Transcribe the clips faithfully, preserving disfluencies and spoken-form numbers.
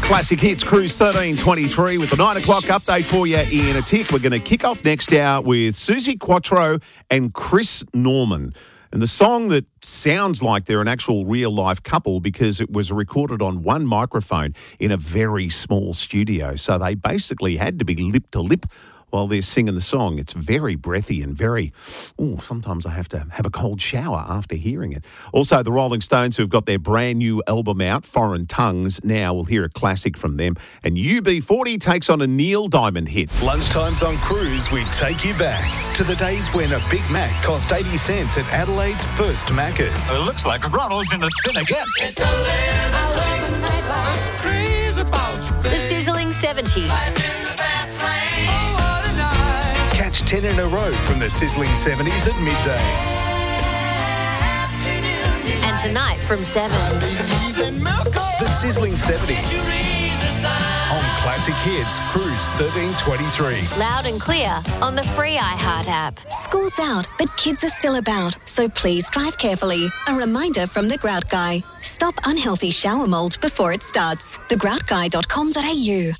Classic Hits Cruise thirteen twenty-three with the nine o'clock update for you in a tick. We're going to kick off next hour with Susie Quattro and Chris Norman. And the song that sounds like they're an actual real-life couple because it was recorded on one microphone in a very small studio. So they basically had to be lip-to-lip while they're singing the song. It's very breathy and very, oh, sometimes I have to have a cold shower after hearing it. Also, the Rolling Stones, who've got their brand new album out, Foreign Tongues. Now we'll hear a classic from them. And U B forty takes on a Neil Diamond hit. Lunchtimes on Cruise, we take you back to the days when a Big Mac cost eighty cents at Adelaide's first Macca's. It looks like Ronald's in the spin again. It's eleven, eleven, crazy about you, The sizzling seventies. Catch ten in a row from the sizzling seventies at midday. And tonight from seven. The sizzling seventies on Classic Hits Cruise thirteen twenty-three. Loud and clear on the free iHeart app. School's out, but kids are still about, so please drive carefully. A reminder from The Grout Guy. Stop unhealthy shower mould before it starts. the grout guy dot com dot a u.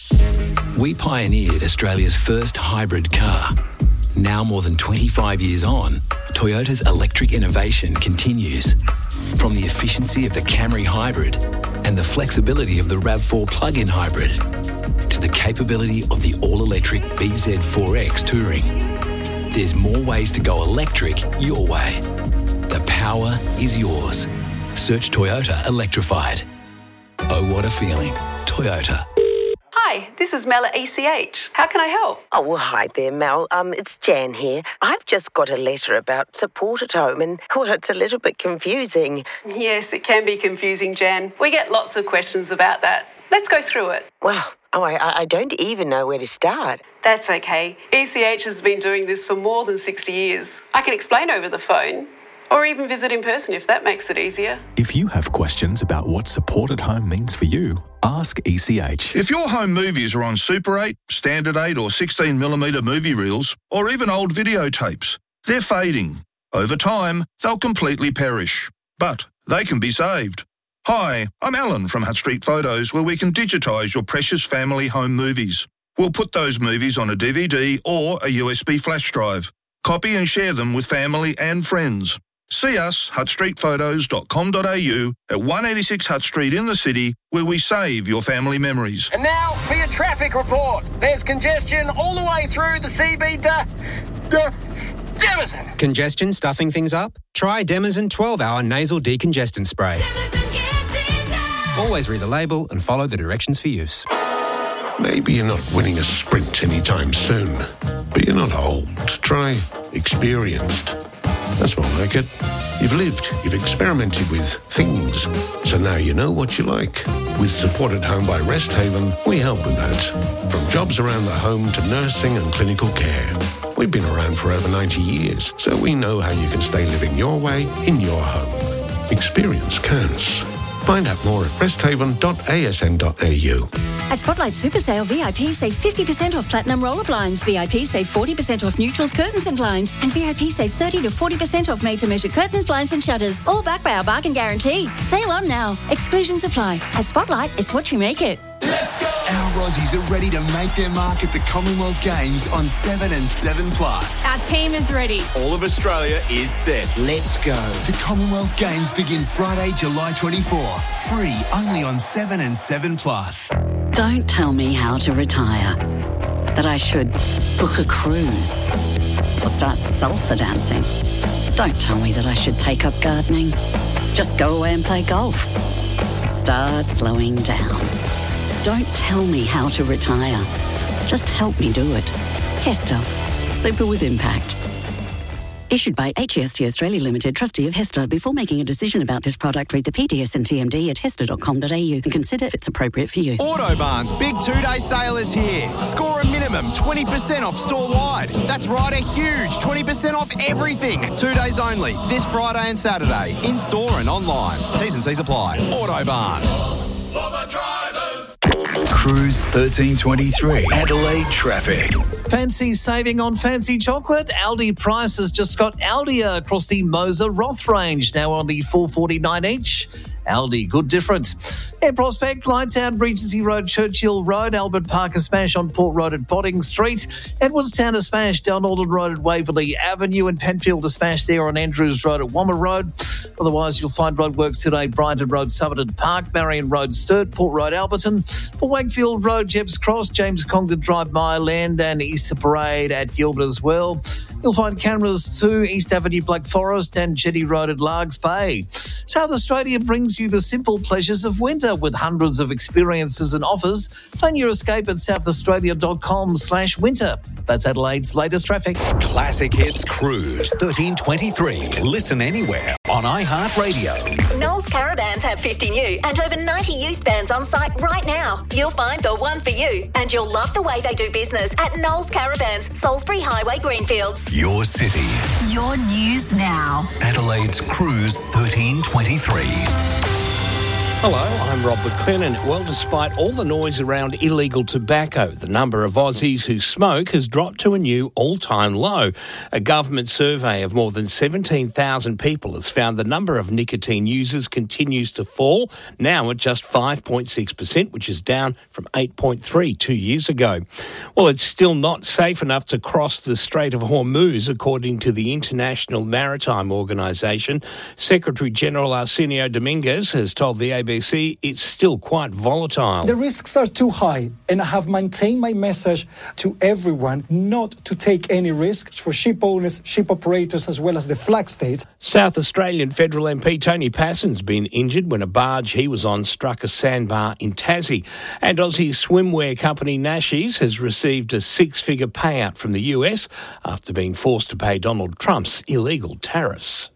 We pioneered Australia's first hybrid car. Now more than twenty-five years on, Toyota's electric innovation continues. From the efficiency of the Camry Hybrid and the flexibility of the RAV four plug-in hybrid to the capability of the all-electric B Z four X Touring. There's more ways to go electric your way. The power is yours. Search Toyota Electrified. Oh, what a feeling. Toyota. Hi, this is Mel at E C H. How can I help? Oh, well, hi there, Mel. Um, it's Jan here. I've just got a letter about support at home and, well, it's a little bit confusing. Yes, it can be confusing, Jan. We get lots of questions about that. Let's go through it. Well, oh, I, I don't even know where to start. That's okay. E C H has been doing this for more than sixty years. I can explain over the phone, or even visit in person if that makes it easier. If you have questions about what support at home means for you, ask E C H. If your home movies are on Super eight, Standard eight or sixteen millimetre movie reels, or even old videotapes, they're fading. Over time, they'll completely perish. But they can be saved. Hi, I'm Alan from Hutt Street Photos, where we can digitise your precious family home movies. We'll put those movies on a D V D or a U S B flash drive. Copy and share them with family and friends. See us, hutt street photos dot com dot a u, at one eighty-six Hutt Street in the city, where we save your family memories. And now for your traffic report. There's congestion all the way through the C B D. D- Demison. Congestion stuffing things up? Try Demison twelve hour nasal decongestant spray. Always read the label and follow the directions for use. Maybe you're not winning a sprint anytime soon, but you're not old. Try experienced. That's more like it. You've lived, you've experimented with things, so now you know what you like. With Support at Home by Rest Haven, we help with that. From jobs around the home to nursing and clinical care. We've been around for over ninety years, so we know how you can stay living your way in your home. Experience counts. Find out more at rest haven dot a s n dot a u. At Spotlight Super Sale, V I P save fifty percent off Platinum Roller Blinds, V I P save forty percent off Neutrals Curtains and Blinds, and V I P save thirty to forty percent off made-to-measure curtains, blinds and shutters, all backed by our bargain guarantee. Sale on now. Exclusions apply. At Spotlight, it's what you make it. Let's go! Our Aussies are ready to make their mark at the Commonwealth Games on seven and seven plus. Our team is ready. All of Australia is set. Let's go. The Commonwealth Games begin Friday, July twenty-fourth. Free only on seven and seven plus. Don't tell me how to retire. That I should book a cruise or start salsa dancing. Don't tell me that I should take up gardening. Just go away and play golf. Start slowing down. Don't tell me how to retire. Just help me do it. Hester. Super with impact. Issued by H E S T Australia Limited, trustee of Hester. Before making a decision about this product, read the P D S and T M D at hester dot com dot a u and consider if it's appropriate for you. Autobarn's big two-day sale is here. Score a minimum twenty percent off store-wide. That's right, a huge twenty percent off everything. Two days only, this Friday and Saturday, in-store and online. T's and C's apply. Autobarn. For the drivers. Cruise thirteen twenty-three. Adelaide traffic. Fancy saving on fancy chocolate? Aldi Price has just got Aldia across the Moser Roth range, now only four dollars forty-nine each. Aldi, good difference. Air Prospect, Lightsound, Regency Road, Churchill Road, Albert Park a smash on Port Road at Potting Street, Edwardstown a smash down Alden Road at Waverley Avenue, and Penfield a smash there on Andrews Road at Wommer Road. Otherwise, you'll find roadworks today, Brighton Road, Somerton Park, Marion Road, Sturt, Port Road, Alberton, for Wakefield Road, Jebbs Cross, James Congdon Drive, Mireland, and Easter Parade at Gilbert as well. You'll find cameras to East Avenue, Black Forest, and Jetty Road at Largs Bay. South Australia brings you the simple pleasures of winter with hundreds of experiences and offers. Plan your escape at southaustralia.com slash winter. That's Adelaide's latest traffic. Classic Hits Cruise thirteen twenty-three. Listen anywhere on iHeartRadio. Knowles Caravans have fifty new and over ninety used vans on site right now. You'll find the one for you, and you'll love the way they do business at Knowles Caravans, Salisbury Highway, Greenfields. Your city. Your news now. Adelaide's Cruise thirteen twenty-three. Hello, I'm Rob McLennan. Well, despite all the noise around illegal tobacco, the number of Aussies who smoke has dropped to a new all-time low. A government survey of more than seventeen thousand people has found the number of nicotine users continues to fall, now at just five point six percent, which is down from eight point three two years ago. Well, it's still not safe enough to cross the Strait of Hormuz, according to the International Maritime Organization. Secretary-General Arsenio Dominguez has told the A B C it's still quite volatile. The risks are too high, and I have maintained my message to everyone not to take any risks for ship owners, ship operators, as well as the flag states. South Australian federal M P Tony Passon's been injured when a barge he was on struck a sandbar in Tassie. And Aussie swimwear company Nashies has received a six-figure payout from the U S after being forced to pay Donald Trump's illegal tariffs.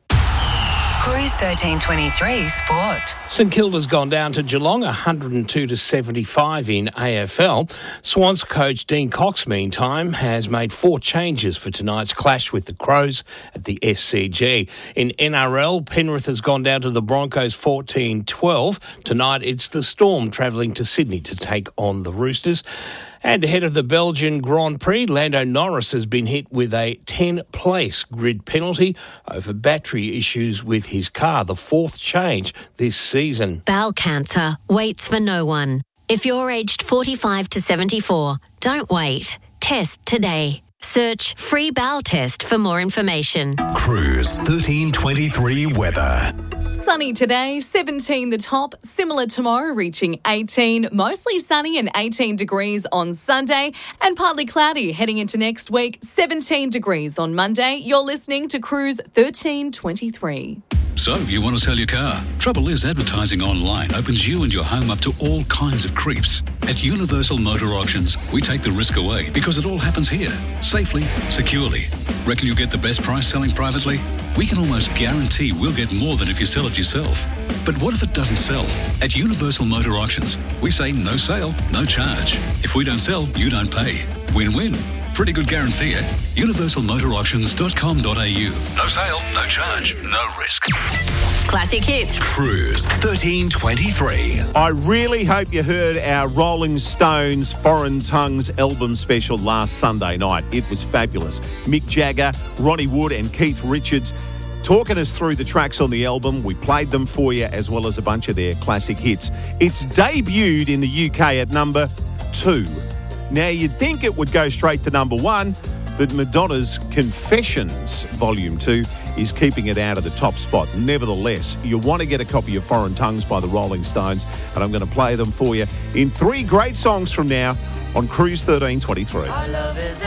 Cruise thirteen twenty-three Sport. St Kilda's gone down to Geelong one hundred two to seventy-five in A F L. Swans coach Dean Cox, meantime, has made four changes for tonight's clash with the Crows at the S C G. In N R L, Penrith has gone down to the Broncos fourteen twelve. Tonight it's the Storm travelling to Sydney to take on the Roosters. And ahead of the Belgian Grand Prix, Lando Norris has been hit with a ten-place grid penalty over battery issues with his car, the fourth change this season. Bowel cancer waits for no one. If you're aged forty-five to seventy-four, don't wait. Test today. Search Free Bowel Test for more information. Cruise thirteen twenty-three weather. Sunny today, seventeen the top, similar tomorrow reaching eighteen, mostly sunny and eighteen degrees on Sunday, and partly cloudy heading into next week, seventeen degrees on Monday. You're listening to Cruise thirteen twenty-three. So, you want to sell your car? Trouble is, advertising online opens you and your home up to all kinds of creeps. At Universal Motor Auctions, we take the risk away because it all happens here, safely, securely. Reckon you'll get the best price selling privately? We can almost guarantee we'll get more than if you sell it yourself. But what if it doesn't sell? At Universal Motor Auctions, we say no sale, no charge. If we don't sell, you don't pay. Win-win. Pretty good guarantee, eh? universal motor auctions dot com dot a u. No sale, no charge, no risk. Classic Hits. Cruise thirteen twenty-three. I really hope you heard our Rolling Stones Foreign Tongues album special last Sunday night. It was fabulous. Mick Jagger, Ronnie Wood and Keith Richards talking us through the tracks on the album. We played them for you as well as a bunch of their classic hits. It's debuted in the U K at number two. Now, you'd think it would go straight to number one, but Madonna's Confessions Volume two is keeping it out of the top spot. Nevertheless, you want to get a copy of Foreign Tongues by the Rolling Stones, and I'm going to play them for you in three great songs from now on Cruise thirteen twenty-three.